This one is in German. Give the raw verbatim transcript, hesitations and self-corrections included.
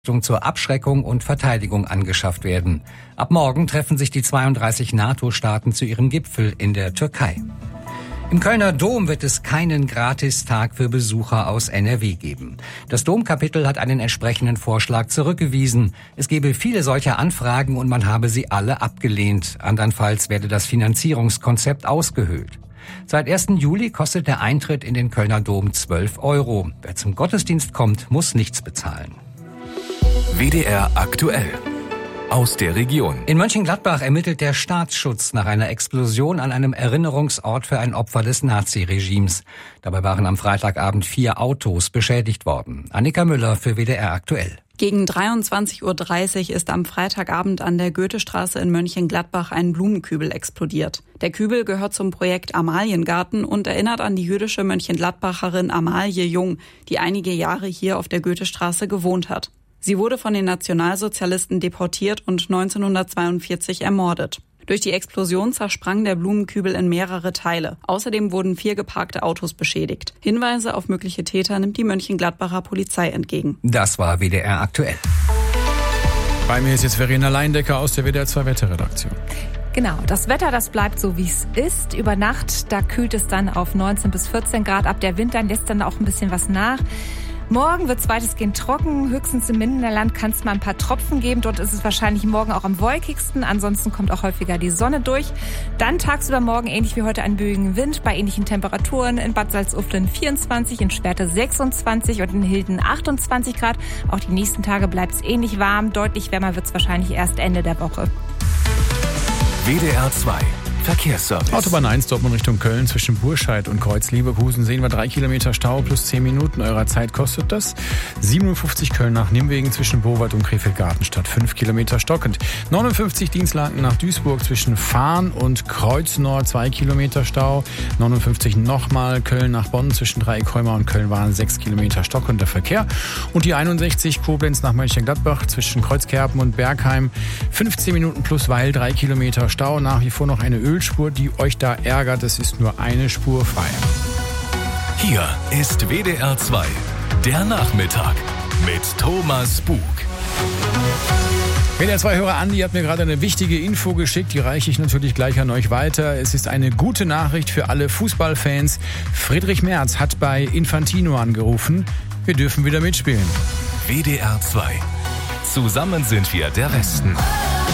zur Abschreckung und Verteidigung angeschafft werden. Ab morgen treffen sich die zweiunddreißig NATO-Staaten zu ihrem Gipfel in der Türkei. Im Kölner Dom wird es keinen Gratistag für Besucher aus N R W geben. Das Domkapitel hat einen entsprechenden Vorschlag zurückgewiesen. Es gebe viele solcher Anfragen und man habe sie alle abgelehnt. Andernfalls werde das Finanzierungskonzept ausgehöhlt. Seit ersten Juli kostet der Eintritt in den Kölner Dom zwölf Euro. Wer zum Gottesdienst kommt, muss nichts bezahlen. W D R aktuell. Aus der Region. In Mönchengladbach ermittelt der Staatsschutz nach einer Explosion an einem Erinnerungsort für ein Opfer des Naziregimes. Dabei waren am Freitagabend vier Autos beschädigt worden. Annika Müller für W D R aktuell. Gegen dreiundzwanzig Uhr dreißig ist am Freitagabend an der Goethestraße in Mönchengladbach ein Blumenkübel explodiert. Der Kübel gehört zum Projekt Amaliengarten und erinnert an die jüdische Mönchengladbacherin Amalie Jung, die einige Jahre hier auf der Goethestraße gewohnt hat. Sie wurde von den Nationalsozialisten deportiert und neunzehnhundertzweiundvierzig ermordet. Durch die Explosion zersprang der Blumenkübel in mehrere Teile. Außerdem wurden vier geparkte Autos beschädigt. Hinweise auf mögliche Täter nimmt die Mönchengladbacher Polizei entgegen. Das war W D R aktuell. Bei mir ist jetzt Verena Leindecker aus der W D R zwei Wetterredaktion. Genau, das Wetter, das bleibt so, wie es ist. Über Nacht, da kühlt es dann auf neunzehn bis vierzehn Grad ab. Der Wind dann lässt dann auch ein bisschen was nach. Morgen wird es weitestgehend trocken. Höchstens im Mindenland kann es mal ein paar Tropfen geben. Dort ist es wahrscheinlich morgen auch am wolkigsten. Ansonsten kommt auch häufiger die Sonne durch. Dann tagsüber morgen ähnlich wie heute ein böigen Wind bei ähnlichen Temperaturen. In Bad Salzuflen vierundzwanzig, in Schwerte sechsundzwanzig und in Hilden achtundzwanzig Grad. Auch die nächsten Tage bleibt es ähnlich warm. Deutlich wärmer wird es wahrscheinlich erst Ende der Woche. W D R zwei Verkehrsservice. Autobahn eins Dortmund Richtung Köln zwischen Burscheid und Kreuz-Leverkusen sehen wir drei Kilometer Stau plus zehn Minuten. Eurer Zeit kostet das. siebenundfünfzig Köln nach Nimwegen zwischen Bowald und Krefeld-Gartenstadt fünf Kilometer stockend. neunundfünfzig Dienstlaken nach Duisburg zwischen Fahn und Kreuznord zwei Kilometer Stau. neunundfünfzig nochmal Köln nach Bonn zwischen Dreieckholmer und Köln-Waren sechs Kilometer stockender Verkehr. Und die einundsechzig Koblenz nach Mönchengladbach zwischen Kreuzkerpen und Bergheim fünfzehn Minuten plus Weil drei Kilometer Stau. Nach wie vor noch eine Ölspur, die euch da ärgert. Es ist nur eine Spur frei. Hier ist W D R zwei, der Nachmittag mit Thomas Bug. W D R zwei Hörer Andi hat mir gerade eine wichtige Info geschickt, die reiche ich natürlich gleich an euch weiter. Es ist eine gute Nachricht für alle Fußballfans. Friedrich Merz hat bei Infantino angerufen. Wir dürfen wieder mitspielen. W D R zwei. Zusammen sind wir der Westen.